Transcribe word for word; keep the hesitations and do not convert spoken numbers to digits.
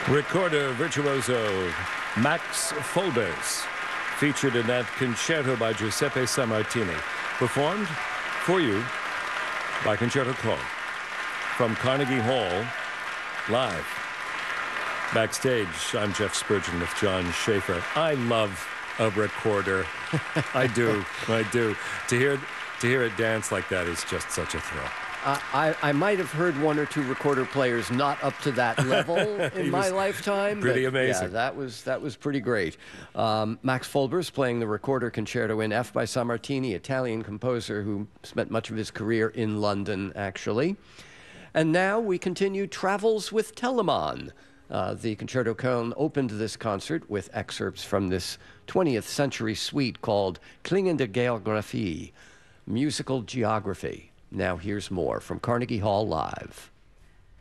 Recorder virtuoso Max Folbers, featured in that concerto by Giuseppe Sammartini, performed for you by Concerto Call from Carnegie Hall, live. Backstage, I'm Jeff Spurgeon with John Schaefer. I love a recorder. I do. I do. To hear, to hear it dance like that is just such a thrill. Uh, I, I might have heard one or two recorder players not up to that level in my lifetime. Pretty but amazing. Yeah, that was, that was pretty great. Um, Max Folbers playing the Recorder Concerto in F by Sammartini, Italian composer who spent much of his career in London, actually. And now we continue Travels with Telemann. Uh, the Concerto Köln opened this concert with excerpts from this twentieth century suite called Klingende Geographie, Musical Geography. Now here's more from Carnegie Hall Live.